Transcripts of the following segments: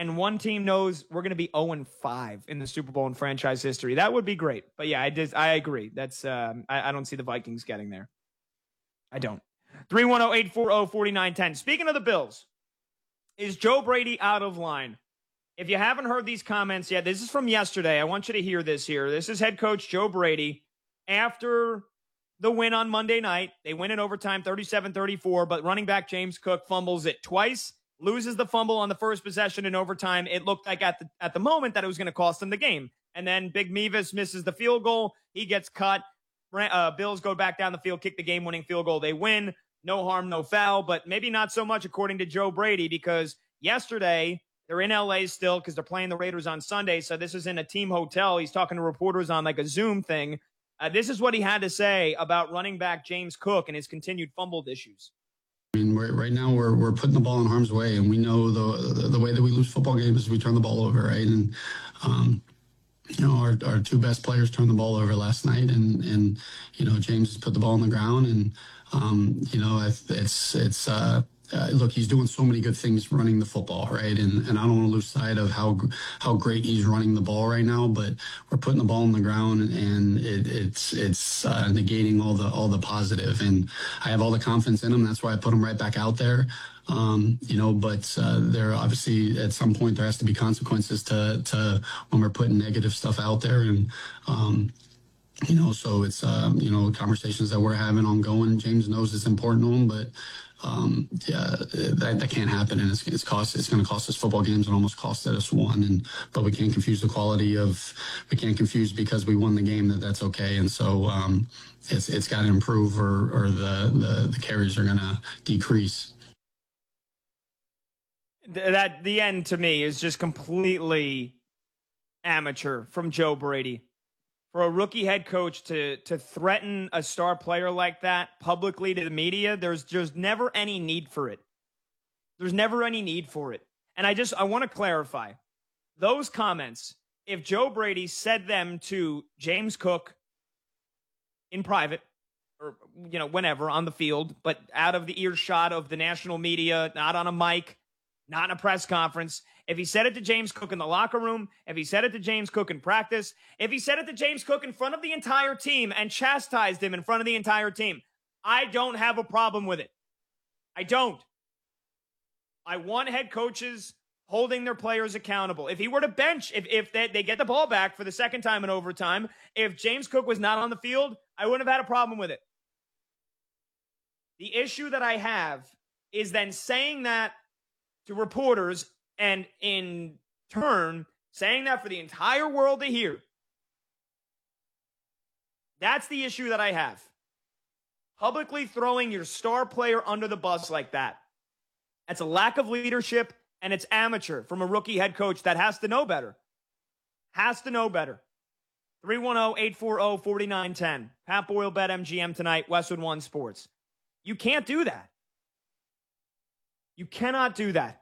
and one team knows we're going to be 0-5 in the Super Bowl in franchise history. That would be great. But yeah, I agree. That's I don't see the Vikings getting there. I don't. 310-840-4910. Speaking of the Bills, is Joe Brady out of line? If you haven't heard these comments yet, this is from yesterday. I want you to hear this here. This is head coach Joe Brady after the win on Monday night. They win in overtime 37-34, but running back James Cook fumbles it twice, loses the fumble on the first possession in overtime. It looked like at the moment that it was going to cost them the game. And then Big Mevis misses the field goal. He gets cut. Bills go back down the field, kick the game-winning field goal. They win. No harm, no foul, but maybe not so much according to Joe Brady, because yesterday they're in L.A. still because they're playing the Raiders on Sunday, so this is in a team hotel. He's talking to reporters on like a Zoom thing. This is what he had to say about running back James Cook and his continued fumbled issues. I mean, right now we're putting the ball in harm's way, and we know the way that we lose football games is we turn the ball over, right? And our two best players turned the ball over last night, and James has put the ball on the ground, and look, he's doing so many good things running the football, right? And I don't want to lose sight of how great he's running the ball right now, but we're putting the ball on the ground, and it's negating all the positive. And I have all the confidence in him. That's why I put him right back out there. But there obviously at some point there has to be consequences to when we're putting negative stuff out there. And so it's conversations that we're having ongoing. James knows it's important to him, but that can't happen, and it's going to cost us football games and almost costed us one. But we can't confuse because we won the game that's okay. And so it's got to improve, or the carries are going to decrease. That the end to me is just completely amateur from Joe Brady. For a rookie head coach to threaten a star player like that publicly to the media, there's just never any need for it. There's never any need for it. And I want to clarify those comments. If Joe Brady said them to James Cook in private, or whenever on the field, but out of the earshot of the national media, not on a mic, not in a press conference. If he said it to James Cook in the locker room, if he said it to James Cook in practice, if he said it to James Cook in front of the entire team and chastised him in front of the entire team, I don't have a problem with it. I don't. I want head coaches holding their players accountable. If he were to bench, if they get the ball back for the second time in overtime, if James Cook was not on the field, I wouldn't have had a problem with it. The issue that I have is then saying that to reporters, and in turn, saying that for the entire world to hear. That's the issue that I have. Publicly throwing your star player under the bus like that. That's a lack of leadership, and it's amateur from a rookie head coach that has to know better. Has to know better. 310-840-4910. Pat Boyle, BetMGM tonight, Westwood One Sports. You can't do that. You cannot do that.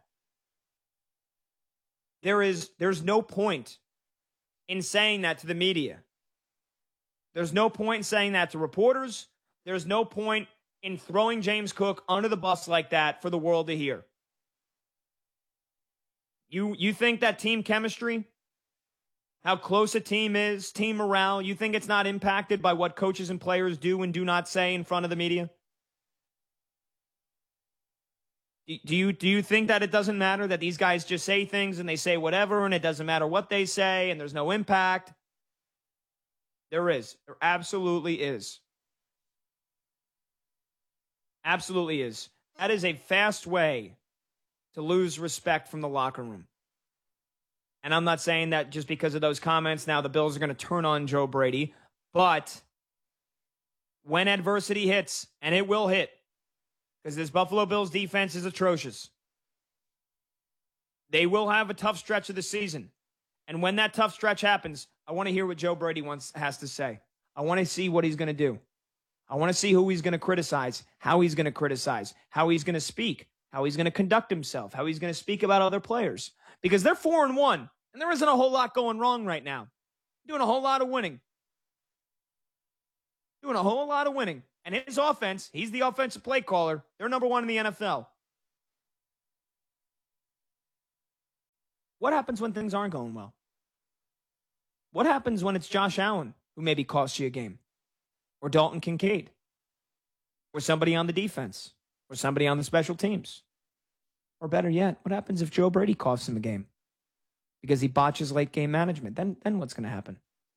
There's no point in saying that to the media. There's no point in saying that to reporters. There's no point in throwing James Cook under the bus like that for the world to hear. You think that team chemistry, how close a team is, team morale, you think it's not impacted by what coaches and players do and do not say in front of the media? Do you think that it doesn't matter that these guys just say things and they say whatever and it doesn't matter what they say and there's no impact? There is. There absolutely is. Absolutely is. That is a fast way to lose respect from the locker room. And I'm not saying that just because of those comments now the Bills are going to turn on Joe Brady, but when adversity hits, and it will hit, because this Buffalo Bills defense is atrocious. They will have a tough stretch of the season. And when that tough stretch happens, I want to hear what Joe Brady has to say. I want to see what he's going to do. I want to see who he's going to criticize, how he's going to criticize, how he's going to speak, how he's going to conduct himself, how he's going to speak about other players. Because they're 4-1, and there isn't a whole lot going wrong right now. Doing a whole lot of winning. Doing a whole lot of winning. And his offense, he's the offensive play caller. They're number one in the NFL. What happens when things aren't going well? What happens when it's Josh Allen who maybe costs you a game? Or Dalton Kincaid? Or somebody on the defense? Or somebody on the special teams? Or better yet, what happens if Joe Brady costs him a game? Because he botches late game management. Then what's going to happen?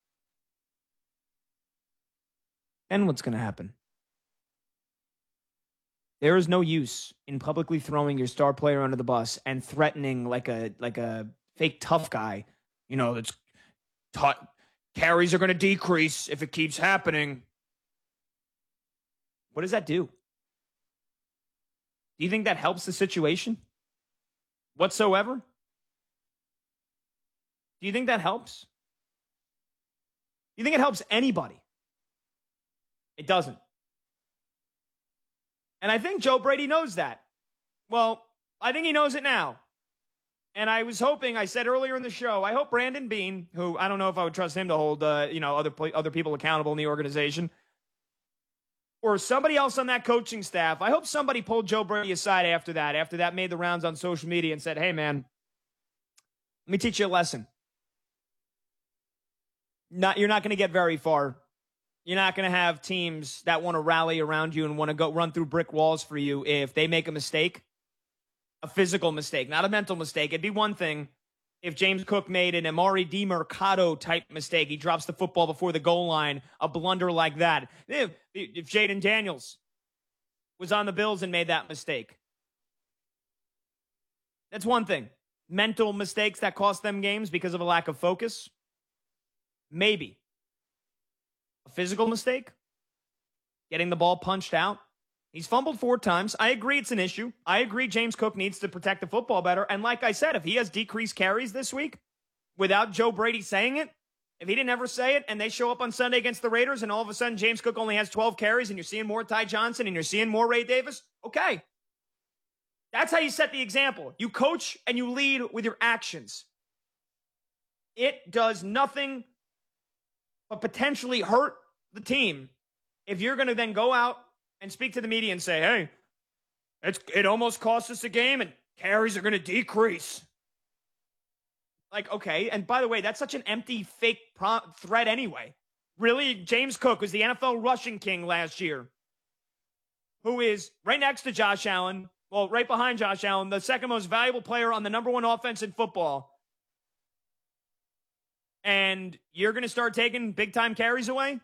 Then what's going to happen? There is no use in publicly throwing your star player under the bus and threatening like a fake tough guy. You know, that's carries are going to decrease if it keeps happening. What does that do? Do you think that helps the situation whatsoever? Do you think that helps? Do you think it helps anybody? It doesn't. And I think Joe Brady knows that. Well, I think he knows it now. And I was hoping, I said earlier in the show, I hope Brandon Beane, who I don't know if I would trust him to hold other people accountable in the organization, or somebody else on that coaching staff, I hope somebody pulled Joe Brady aside after that made the rounds on social media and said, hey, man, let me teach you a lesson. You're not going to get very far. You're not going to have teams that want to rally around you and want to go run through brick walls for you if they make a mistake, a physical mistake, not a mental mistake. It'd be one thing if James Cook made an Amari DiMercato type mistake. He drops the football before the goal line, a blunder like that. If Jaden Daniels was on the Bills and made that mistake. That's one thing. Mental mistakes that cost them games because of a lack of focus. Maybe. A physical mistake? Getting the ball punched out? He's fumbled 4 times. I agree it's an issue. I agree James Cook needs to protect the football better. And like I said, if he has decreased carries this week, without Joe Brady saying it, if he didn't ever say it and they show up on Sunday against the Raiders and all of a sudden James Cook only has 12 carries and you're seeing more Ty Johnson and you're seeing more Ray Davis, okay. That's how you set the example. You coach and you lead with your actions. It does nothing but potentially hurt the team if you're going to then go out and speak to the media and say, hey, it almost cost us a game and carries are going to decrease. Like, okay. And by the way, that's such an empty, fake threat anyway. Really? James Cook was the NFL rushing king last year, who is right next to Josh Allen. Well, right behind Josh Allen, the second most valuable player on the number 1 offense in football. And you're going to start taking big-time carries away?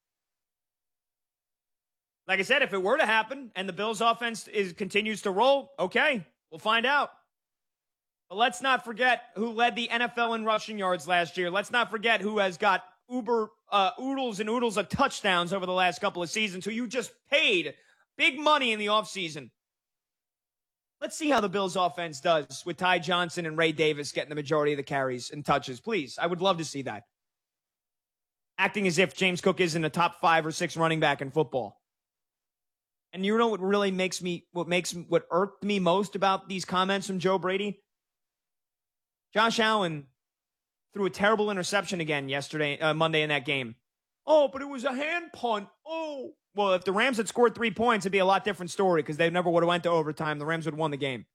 Like I said, if it were to happen and the Bills' offense continues to roll, okay, we'll find out. But let's not forget who led the NFL in rushing yards last year. Let's not forget who has got oodles and oodles of touchdowns over the last couple of seasons, who you just paid big money in the offseason. Let's see how the Bills' offense does with Ty Johnson and Ray Davis getting the majority of the carries and touches. Please, I would love to see that. Acting as if James Cook isn't a top 5 or 6 running back in football. And you know what really what irked me most about these comments from Joe Brady? Josh Allen threw a terrible interception again Monday in that game. Oh, but it was a hand punt. Oh. Well, if the Rams had scored 3 points, it'd be a lot different story because they never would have went to overtime. The Rams would have won the game.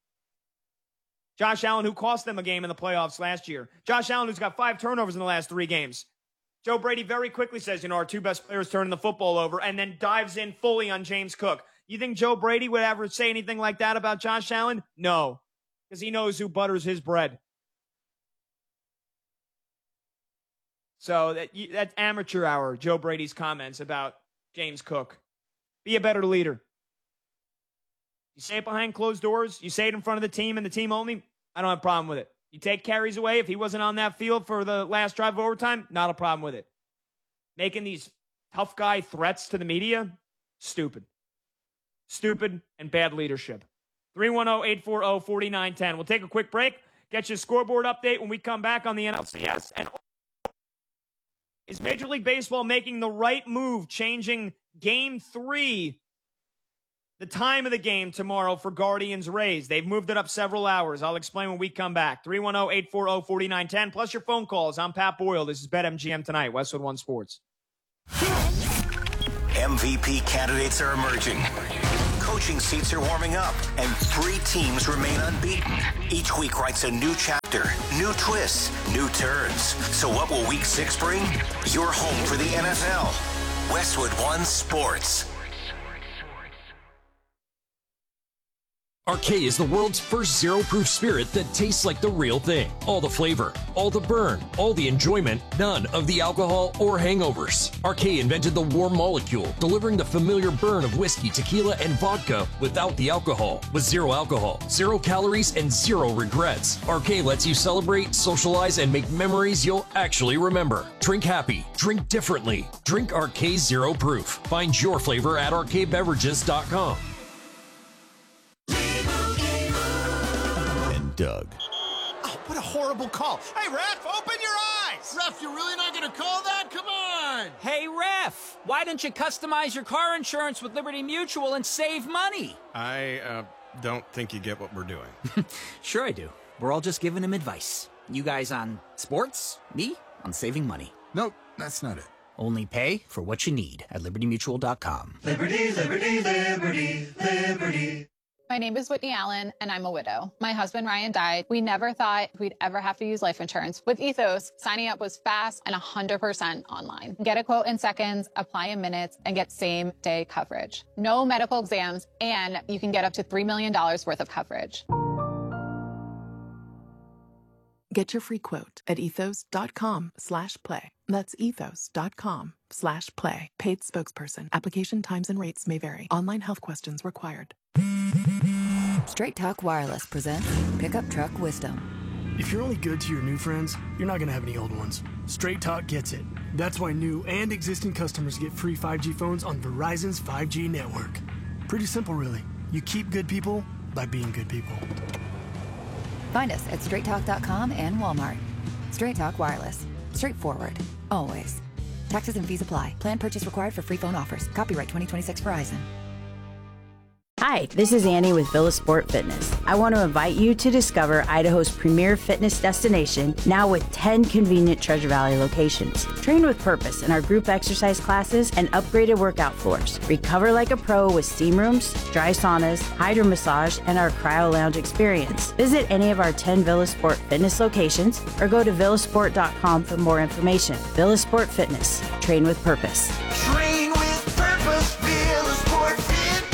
Josh Allen, who cost them a game in the playoffs last year. Josh Allen, who's got 5 turnovers in the last 3 games. Joe Brady very quickly says, our 2 best players turning the football over, and then dives in fully on James Cook. You think Joe Brady would ever say anything like that about Josh Allen? No, because he knows who butters his bread. So that's amateur hour, Joe Brady's comments about James Cook. Be a better leader. You say it behind closed doors. You say it in front of the team and the team only. I don't have a problem with it. You take carries away. If he wasn't on that field for the last drive of overtime, not a problem with it. Making these tough guy threats to the media, stupid. Stupid and bad leadership. 310-840-4910. We'll take a quick break. Get you a scoreboard update when we come back on the NLCS. And is Major League Baseball making the right move, changing Game 3, the time of the game tomorrow for Guardians-Rays? They've moved it up several hours. I'll explain when we come back. 310-840-4910, plus your phone calls. I'm Pat Boyle. This is BetMGM Tonight, Westwood One Sports. MVP candidates are emerging. coaching seats are warming up, and 3 teams remain unbeaten. Each week writes a new chapter, new twists, new turns. So what will Week 6 bring? Your home for the NFL. Westwood One Sports. Arcade is the world's first zero-proof spirit that tastes like the real thing. All the flavor, all the burn, all the enjoyment, none of the alcohol or hangovers. Arcade invented the warm molecule, delivering the familiar burn of whiskey, tequila, and vodka without the alcohol. With zero alcohol, 0 calories, and 0 regrets. Arcade lets you celebrate, socialize, and make memories you'll actually remember. Drink happy, drink differently. Drink Arcade Zero Proof. Find your flavor at arcadebeverages.com. Doug. Oh, what a horrible call. Hey, ref, open your eyes. Ref, you're really not going to call that? Come on. Hey, ref, why don't you customize your car insurance with Liberty Mutual and save money? I don't think you get what we're doing. Sure I do. We're all just giving him advice. You guys on sports, me on saving money. Nope, that's not it. Only pay for what you need at libertymutual.com. Liberty, liberty, liberty, liberty. My name is Whitney Allen, and I'm a widow. My husband, Ryan, died. We never thought we'd ever have to use life insurance. With Ethos, signing up was fast and 100% online. Get a quote in seconds, apply in minutes, and get same-day coverage. No medical exams, and you can get up to $3 million worth of coverage. Get your free quote at ethos.com/play. That's ethos.com/play. Paid spokesperson. Application times and rates may vary. Online health questions required. Straight Talk Wireless presents Pickup Truck Wisdom. If you're only good to your new friends, you're not going to have any old ones. Straight Talk gets it. That's why new and existing customers get free 5G phones on Verizon's 5G network. Pretty simple, really. You keep good people by being good people. Find us at straighttalk.com and Walmart. Straight Talk Wireless. Straightforward. Always. Taxes and fees apply. Plan purchase required for free phone offers. Copyright 2026 Verizon. Hi, this is Annie with Villa Sport Fitness. I want to invite you to discover Idaho's premier fitness destination, now with 10 convenient Treasure Valley locations. Train with purpose in our group exercise classes and upgraded workout floors. Recover like a pro with steam rooms, dry saunas, hydro massage, and our cryo lounge experience. Visit any of our 10 Villa Sport Fitness locations or go to villasport.com for more information. Villa Sport Fitness. Train with purpose. Train with purpose, Villa Sport Fitness.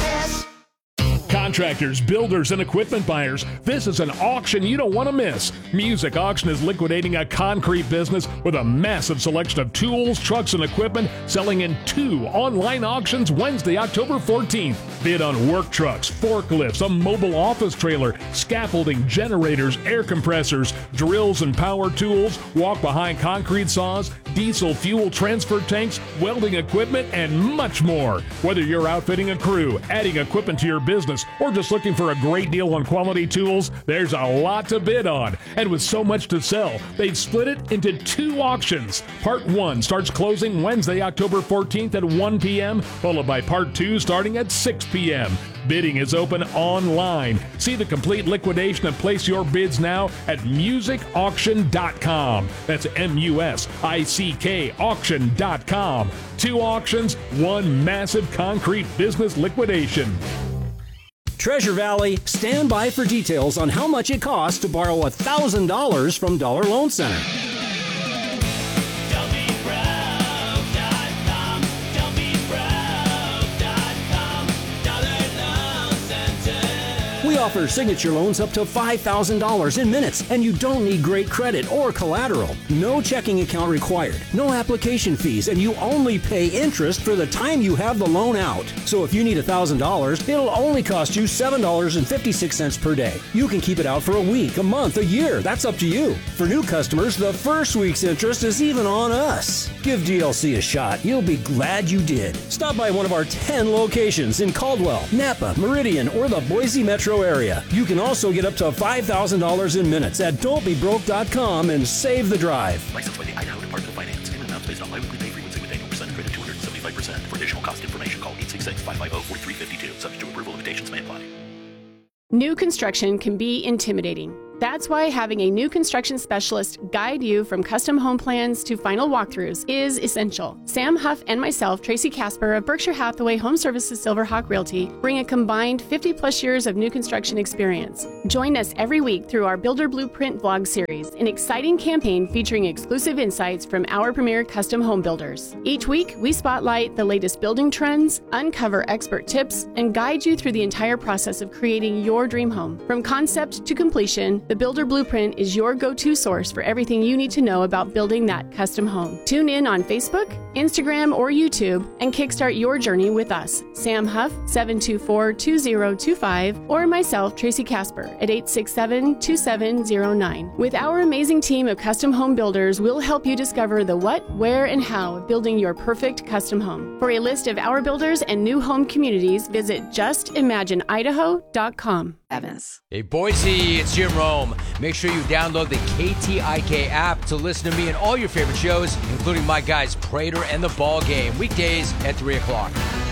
Contractors, builders, and equipment buyers, this is an auction you don't want to miss. Music Auction is liquidating a concrete business with a massive selection of tools, trucks, and equipment, selling in 2 online auctions Wednesday, October 14th. Bid on work trucks, forklifts, a mobile office trailer, scaffolding, generators, air compressors, drills and power tools, walk-behind concrete saws, diesel fuel transfer tanks, welding equipment, and much more. Whether you're outfitting a crew, adding equipment to your business, or just looking for a great deal on quality tools, there's a lot to bid on. And with so much to sell, they've split it into 2 auctions. Part 1 starts closing Wednesday, October 14th at 1 p.m., followed by Part 2 starting at 6 p.m. Bidding is open online. See the complete liquidation and place your bids now at musicauction.com. That's MUSICK auction.com. 2 auctions, 1 massive concrete business liquidation. Treasure Valley, stand by for details on how much it costs to borrow $1,000 from Dollar Loan Center. We offer signature loans up to $5,000 in minutes, and you don't need great credit or collateral. No checking account required, no application fees, and you only pay interest for the time you have the loan out. So if you need $1,000, it'll only cost you $7.56 per day. You can keep it out for a week, a month, a year. That's up to you. For new customers, the first week's interest is even on us. Give DLC a shot. You'll be glad you did. Stop by one of our 10 locations in Caldwell, Napa, Meridian, or the Boise metro area. You can also get up to $5,000 in minutes at don'tbebroke.com and save the drive. Licensed by the Idaho Department of Finance. Payment amounts based on biweekly pay frequency with annual percent credit 275%. For additional cost information, call 866-550-4352. Subject to approval, limitations may apply. New construction can be intimidating. That's why having a new construction specialist guide you from custom home plans to final walkthroughs is essential. Sam Huff and myself, Tracy Casper of Berkshire Hathaway Home Services Silverhawk Realty, bring a combined 50-plus years of new construction experience. Join us every week through our Builder Blueprint vlog series, an exciting campaign featuring exclusive insights from our premier custom home builders. Each week, we spotlight the latest building trends, uncover expert tips, and guide you through the entire process of creating your dream home. From concept to completion, the Builder Blueprint is your go-to source for everything you need to know about building that custom home. Tune in on Facebook, Instagram, or YouTube and kickstart your journey with us. Sam Huff, 724-2025, or myself, Tracy Casper, at 867-2709. With our amazing team of custom home builders, we'll help you discover the what, where, and how of building your perfect custom home. For a list of our builders and new home communities, visit justimagineidaho.com. Evans. Hey Boise, it's Jim Rome. Make sure you download the KTIK app to listen to me and all your favorite shows, including my guys Prater and The Ball Game, weekdays at 3 o'clock.